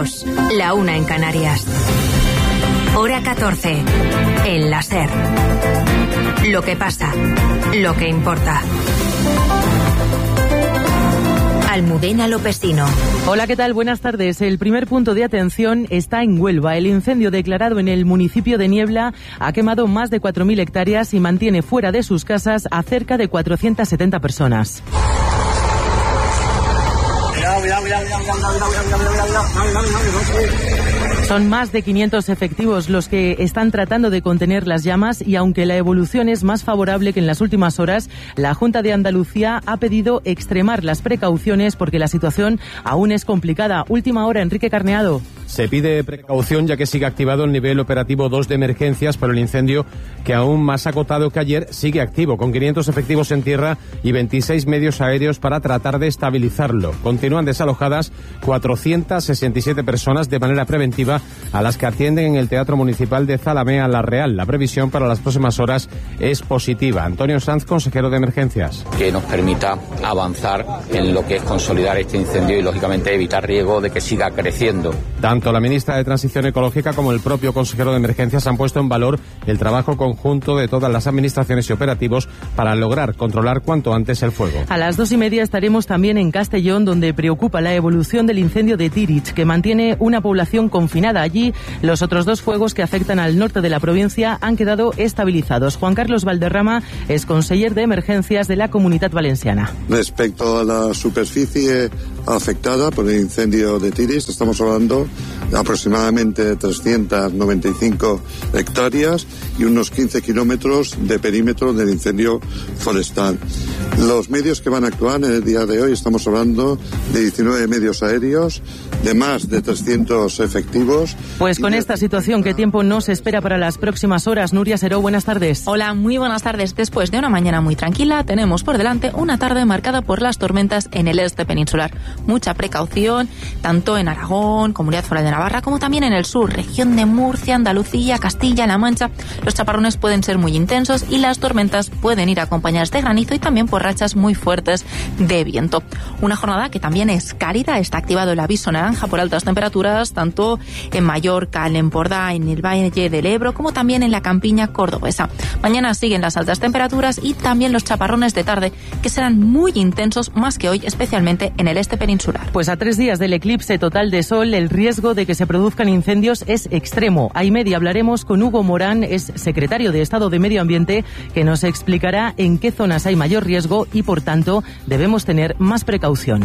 informativos, la 1 en Canarias. Hora 14. El la SER. Lo que pasa, lo que importa. Almudena Lopesino. Hola, ¿qué tal? Buenas tardes. El primer punto de atención está en Huelva. El incendio declarado en el municipio de Niebla ha quemado más de 4.000 hectáreas y mantiene fuera de sus casas a cerca de 470 personas. Son más de 500 efectivos los que están tratando de contener las llamas y aunque la evolución es más favorable que en las últimas horas, la Junta de Andalucía ha pedido extremar las precauciones porque la situación aún es complicada. Última hora, Enrique Carneado. Se pide precaución ya que sigue activado el nivel operativo 2 de emergencias por el incendio que aún más acotado que ayer sigue activo, con 500 efectivos en tierra y 26 medios aéreos para tratar de estabilizarlo. Continúan desalojadas 467 personas de manera preventiva a las que atienden en el Teatro Municipal de Zalamea La Real. La previsión para las próximas horas es positiva. Antonio Sanz, consejero de Emergencias. Que nos permita avanzar en lo que es consolidar este incendio y, lógicamente, evitar riesgo de que siga creciendo. Tanto la ministra de Transición Ecológica como el propio consejero de Emergencias han puesto en valor el trabajo conjunto de todas las administraciones y operativos para lograr controlar cuanto antes el fuego. A las 2:30 estaremos también en Castellón, donde preocupa la evolución del incendio de Tirich, que mantiene una población confinada. Allí, los otros dos fuegos que afectan al norte de la provincia han quedado estabilizados. Juan Carlos Valderrama es conseller de Emergencias de la Comunitat Valenciana. Respecto a la superficie afectada por el incendio de Tirich, estamos hablando de aproximadamente 395 hectáreas y unos 15 kilómetros de perímetro del incendio forestal. Los medios que van a actuar en el día de hoy, estamos hablando de 19 medios aéreos, de más de 300 efectivos. Pues con esta situación, ¿qué tiempo nos espera para las próximas horas? Nuria Seró, buenas tardes. Hola, muy buenas tardes. Después de una mañana muy tranquila, tenemos por delante una tarde marcada por las tormentas en el este peninsular. Mucha precaución, tanto en Aragón, Comunidad Foral de Navarra, como también en el sur, región de Murcia, Andalucía, Castilla-La Mancha. Los chaparrones pueden ser muy intensos y las tormentas pueden ir acompañadas de granizo y también por rachas muy fuertes de viento. Una jornada que también es cálida. Está activado el aviso naranja por altas temperaturas, tanto en Mallorca, en Empordà, en el Valle del Ebro, como también en la campiña cordobesa. Mañana siguen las altas temperaturas y también los chaparrones de tarde, que serán muy intensos, más que hoy, especialmente en el este peninsular. Pues a 3 días del eclipse total de sol, el riesgo de que se produzcan incendios es extremo. A y media hablaremos con Hugo Morán, es secretario de Estado de Medio Ambiente, que nos explicará en qué zonas hay mayor riesgo y, por tanto, debemos tener más precaución.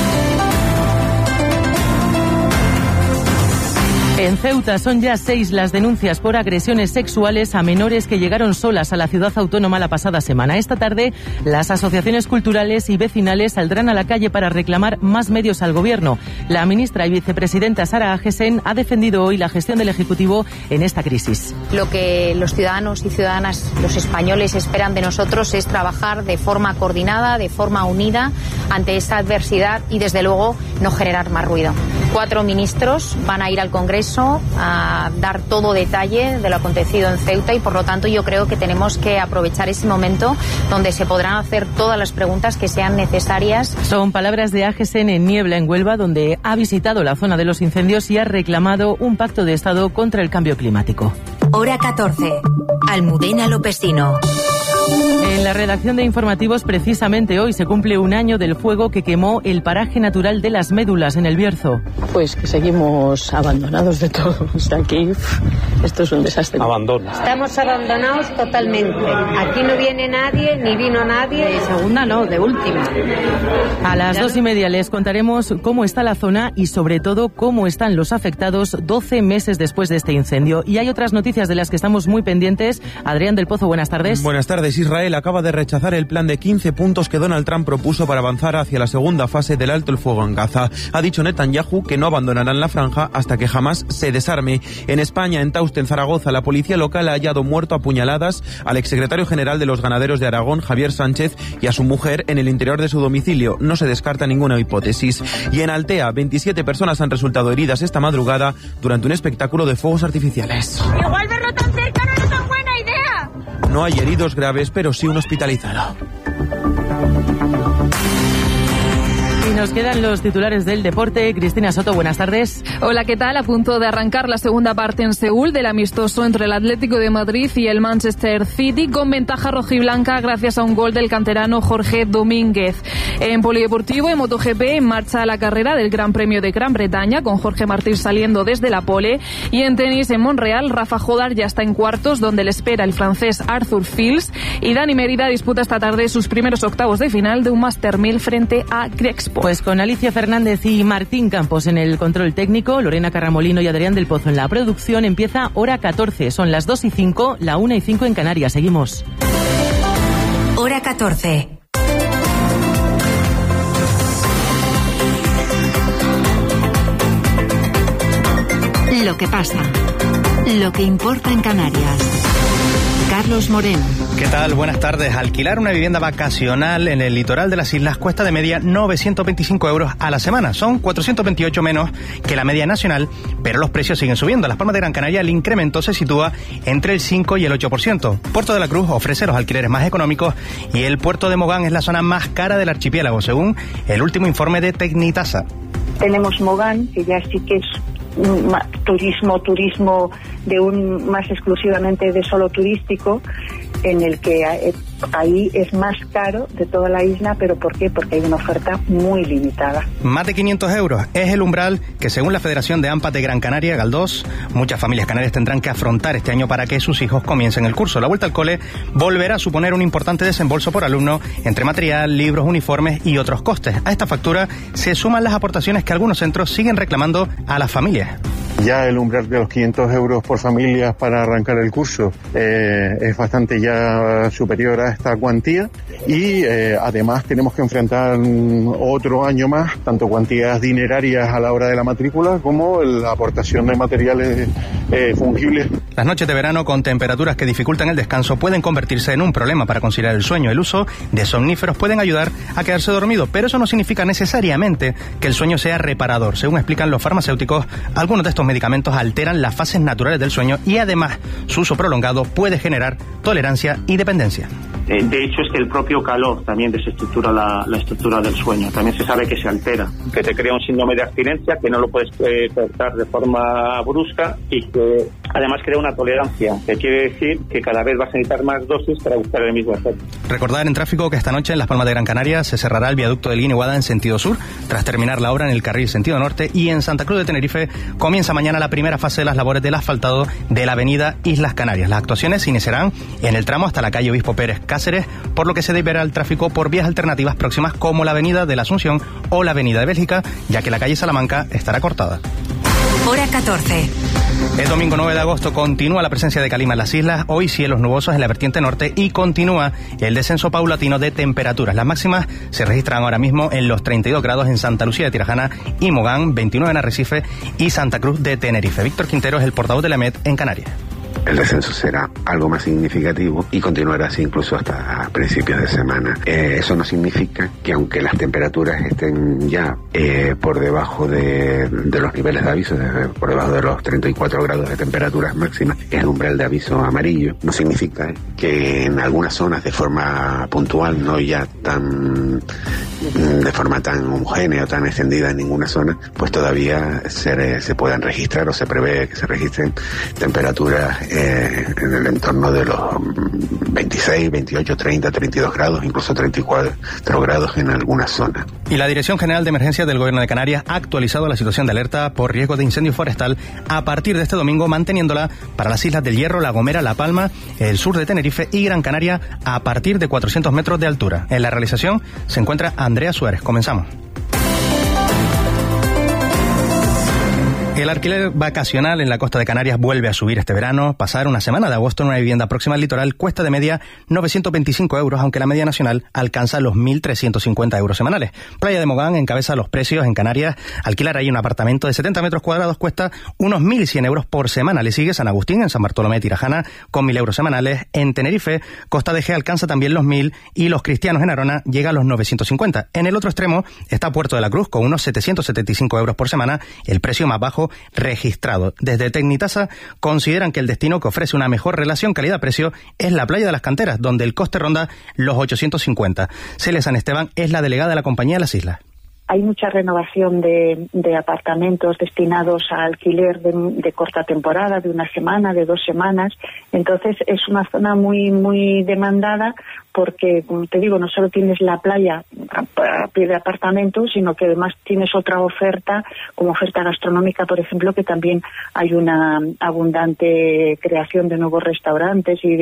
En Ceuta son ya 6 las denuncias por agresiones sexuales a menores que llegaron solas a la ciudad autónoma la pasada semana. Esta tarde, las asociaciones culturales y vecinales saldrán a la calle para reclamar más medios al gobierno. La ministra y vicepresidenta Sara Agesen ha defendido hoy la gestión del Ejecutivo en esta crisis. Lo que los ciudadanos y ciudadanas, los españoles, esperan de nosotros es trabajar de forma coordinada, de forma unida ante esta adversidad y, desde luego, no generar más ruido. 4 ministros van a ir al Congreso a dar todo detalle de lo acontecido en Ceuta y, por lo tanto, yo creo que tenemos que aprovechar ese momento donde se podrán hacer todas las preguntas que sean necesarias. Son palabras de Agesen en Niebla, en Huelva, donde ha visitado la zona de los incendios y ha reclamado un pacto de Estado contra el cambio climático. Hora 14. Almudena Lopesino. En la redacción de informativos, precisamente hoy se cumple un año del fuego que quemó el paraje natural de Las Médulas en el Bierzo. Pues que seguimos abandonados de todo. Aquí esto es un desastre. Abandono. Estamos abandonados totalmente. Aquí no viene nadie, ni vino nadie. De segunda no, de última. A las 2:30 les contaremos cómo está la zona y, sobre todo, cómo están los afectados 12 meses después de este incendio. Y hay otras noticias de las que estamos muy pendientes. Adrián del Pozo, buenas tardes. Buenas tardes. Israel acaba de rechazar el plan de 15 puntos que Donald Trump propuso para avanzar hacia la segunda fase del alto el fuego en Gaza. Ha dicho Netanyahu que no abandonarán la franja hasta que jamás se desarme. En España, en Tauste, en Zaragoza, la policía local ha hallado muerto a puñaladas al exsecretario general de los ganaderos de Aragón, Javier Sánchez, y a su mujer en el interior de su domicilio. No se descarta ninguna hipótesis. Y en Altea, 27 personas han resultado heridas esta madrugada durante un espectáculo de fuegos artificiales. Igual verlo tan cerca no es tan buena idea. No hay heridos graves, pero sí un hospitalizado. nos quedan los titulares del deporte. Cristina Soto, buenas tardes. Hola, ¿qué tal? A punto de arrancar la segunda parte en Seúl del amistoso entre el Atlético de Madrid y el Manchester City, con ventaja rojiblanca gracias a un gol del canterano Jorge Domínguez. En polideportivo, en MotoGP, en marcha la carrera del Gran Premio de Gran Bretaña, con Jorge Martín saliendo desde la pole. Y en tenis, en Montreal, Rafa Jodar ya está en cuartos, donde le espera el francés Arthur Fils. Y Dani Mérida disputa esta tarde sus primeros octavos de final de un Master 1000 frente a Grexpo. Pues con Alicia Fernández y Martín Campos en el control técnico, Lorena Carramolino y Adrián del Pozo en la producción, empieza Hora 14. Son las 2:05, la 1:05 en Canarias. Seguimos. Hora 14. Lo que pasa. Lo que importa en Canarias. Carlos Moreno. ¿Qué tal? Buenas tardes. Alquilar una vivienda vacacional en el litoral de las islas cuesta de media 925 euros a la semana. Son 428 menos que la media nacional, pero los precios siguen subiendo. En Las Palmas de Gran Canaria el incremento se sitúa entre el 5 y el 8%. Puerto de la Cruz ofrece los alquileres más económicos y el puerto de Mogán es la zona más cara del archipiélago, según el último informe de Tecnitasa. Tenemos Mogán, que ya sí que es turismo de más exclusivamente de solo turístico, en el que ahí es más caro de toda la isla. ¿Pero por qué? Porque hay una oferta muy limitada. Más de 500 euros es el umbral que, según la Federación de AMPAs de Gran Canaria, Galdós, muchas familias canarias tendrán que afrontar este año para que sus hijos comiencen el curso. La vuelta al cole volverá a suponer un importante desembolso por alumno entre material, libros, uniformes y otros costes. A esta factura se suman las aportaciones que algunos centros siguen reclamando a las familias. Ya el umbral de los 500 euros por familia para arrancar el curso es bastante ya superior a esta cuantía, y además tenemos que enfrentar otro año más tanto cuantías dinerarias a la hora de la matrícula como la aportación de materiales fungibles. Las noches de verano con temperaturas que dificultan el descanso pueden convertirse en un problema para conciliar el sueño. El uso de somníferos pueden ayudar a quedarse dormido, pero eso no significa necesariamente que el sueño sea reparador. Según explican los farmacéuticos, algunos de estos medicamentos alteran las fases naturales del sueño y además su uso prolongado puede generar tolerancia y dependencia. De hecho, es que el propio calor también desestructura la estructura del sueño. También se sabe que se altera, que te crea un síndrome de abstinencia, que no lo puedes tratar de forma brusca y que además crea una tolerancia, que quiere decir que cada vez vas a necesitar más dosis para buscar el mismo efecto. Recordar en tráfico que esta noche en Las Palmas de Gran Canaria se cerrará el viaducto de Guiniguada en sentido sur, tras terminar la obra en el carril sentido norte, y en Santa Cruz de Tenerife comienza mañana la primera fase de las labores del asfaltado de la avenida Islas Canarias. Las actuaciones se iniciarán en el tramo hasta la calle Obispo Pérez Cáceres, por lo que se deberá el tráfico por vías alternativas próximas como la avenida de la Asunción o la avenida de Bélgica, ya que la calle Salamanca estará cortada. Hora 14. El domingo 9 de agosto continúa la presencia de calima en las islas, hoy cielos nubosos en la vertiente norte y continúa el descenso paulatino de temperaturas. Las máximas se registran ahora mismo en los 32 grados en Santa Lucía de Tirajana y Mogán, 29 en Arrecife y Santa Cruz de Tenerife. Víctor Quintero es el portavoz de la EMET en Canarias. El descenso será algo más significativo y continuará así incluso hasta principios de semana. Eso no significa que, aunque las temperaturas estén ya por debajo de los niveles de aviso, por debajo de los 34 grados de temperaturas máximas, que es el umbral de aviso amarillo, no significa que en algunas zonas de forma puntual, no ya de forma tan homogénea o tan extendida en ninguna zona, pues todavía se puedan registrar o se prevé que se registren temperaturas en el entorno de los 26, 28, 30, 32 grados, incluso 34 grados en algunas zonas. Y la Dirección General de Emergencias del Gobierno de Canarias ha actualizado la situación de alerta por riesgo de incendio forestal a partir de este domingo, manteniéndola para las islas del Hierro, La Gomera, La Palma, el sur de Tenerife y Gran Canaria a partir de 400 metros de altura. En la realización se encuentra Andrea Suárez. Comenzamos. El alquiler vacacional en la costa de Canarias vuelve a subir este verano. Pasar una semana de agosto en una vivienda próxima al litoral cuesta de media 925 euros, aunque la media nacional alcanza los 1.350 euros semanales. Playa de Mogán encabeza los precios en Canarias. Alquilar ahí un apartamento de 70 metros cuadrados cuesta unos 1.100 euros por semana. Le sigue San Agustín en San Bartolomé de Tirajana con 1.000 euros semanales. En Tenerife, Costa de Gea alcanza también los 1.000 y Los Cristianos en Arona llega a los 950. En el otro extremo está Puerto de la Cruz con unos 775 euros por semana, el precio más bajo registrado. Desde Tecnitasa consideran que el destino que ofrece una mejor relación calidad-precio es la Playa de las Canteras, donde el coste ronda los 850. Celia San Esteban es la delegada de la compañía de las islas. hay mucha renovación de apartamentos destinados a alquiler de corta temporada, de una semana, de 2 semanas. Entonces es una zona muy, muy demandada porque, como te digo, no solo tienes la playa a pie de apartamento, sino que además tienes otra oferta, como oferta gastronómica, por ejemplo, que también hay una abundante creación de nuevos restaurantes y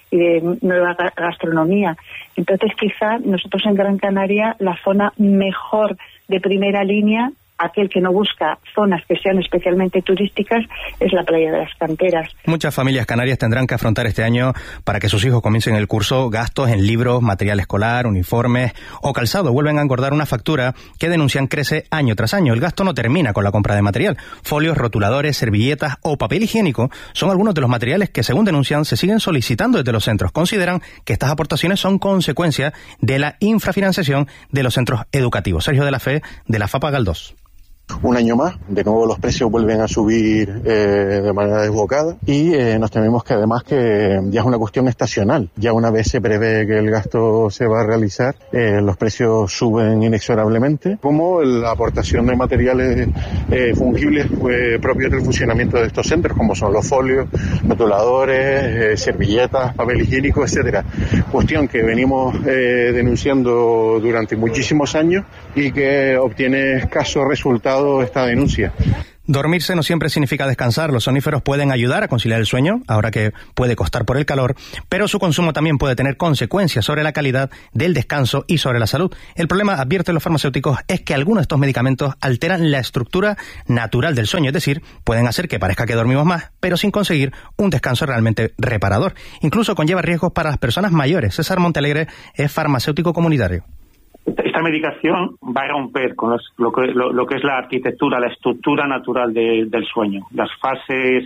de nueva gastronomía. Entonces, quizá nosotros en Gran Canaria, la zona mejor de primera línea, aquel que no busca zonas que sean especialmente turísticas, es la playa de las Canteras. Muchas familias canarias tendrán que afrontar este año, para que sus hijos comiencen el curso, gastos en libros, material escolar, uniformes o calzado. Vuelven a engordar una factura que denuncian crece año tras año. El gasto no termina con la compra de material. Folios, rotuladores, servilletas o papel higiénico son algunos de los materiales que, según denuncian, se siguen solicitando desde los centros. Consideran que estas aportaciones son consecuencia de la infrafinanciación de los centros educativos. Sergio de la Fe, de la FAPA Galdós. Un año más, de nuevo los precios vuelven a subir de manera desbocada y nos tememos que además que ya es una cuestión estacional. Ya una vez se prevé que el gasto se va a realizar, los precios suben inexorablemente, como la aportación de materiales fungibles propios del funcionamiento de estos centros, como son los folios, rotuladores, servilletas, papel higiénico, etcétera. Cuestión que venimos denunciando durante muchísimos años y que obtiene escasos resultados esta denuncia. Dormirse no siempre significa descansar. Los soníferos pueden ayudar a conciliar el sueño, ahora que puede costar por el calor, pero su consumo también puede tener consecuencias sobre la calidad del descanso y sobre la salud. El problema, advierten los farmacéuticos, es que algunos de estos medicamentos alteran la estructura natural del sueño, es decir, pueden hacer que parezca que dormimos más, pero sin conseguir un descanso realmente reparador. Incluso conlleva riesgos para las personas mayores. César Montalegre es farmacéutico comunitario. Esta medicación va a romper con lo que es la arquitectura, la estructura natural del sueño. Las fases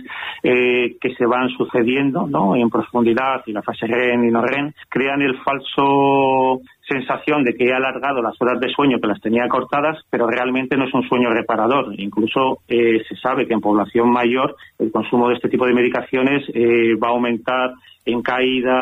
que se van sucediendo, ¿no?, en profundidad, y la fase REM y no REM, crean el falso sensación de que he alargado las horas de sueño que las tenía cortadas, pero realmente no es un sueño reparador. Incluso se sabe que en población mayor el consumo de este tipo de medicaciones va a aumentar en caída,